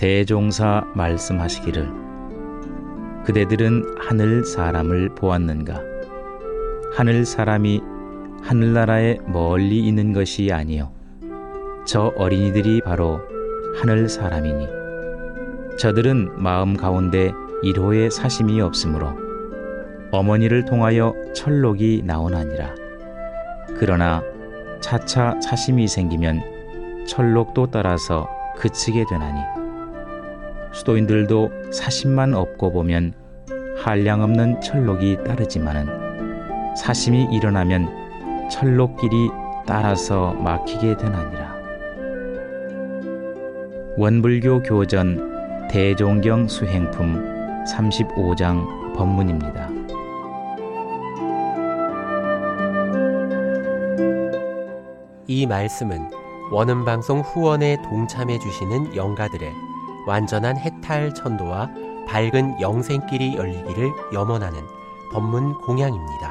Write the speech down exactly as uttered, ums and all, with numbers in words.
대종사 말씀하시기를 그대들은 하늘 사람을 보았는가? 하늘 사람이 하늘나라에 멀리 있는 것이 아니요 저 어린이들이 바로 하늘 사람이니 저들은 마음 가운데 일호의 사심이 없으므로 어머니를 통하여 철록이 나오나니라. 그러나 차차 사심이 생기면 철록도 따라서 그치게 되나니 수도인들도 사심만 없고 보면 한량없는 철록이 따르지만은 사심이 일어나면 철록길이 따라서 막히게 되나니라. 원불교 교전 대종경 수행품 삼십오 장 법문입니다. 이 말씀은 원음방송 후원에 동참해 주시는 영가들의 완전한 해탈 천도와 밝은 영생길이 열리기를 염원하는 법문 공양입니다.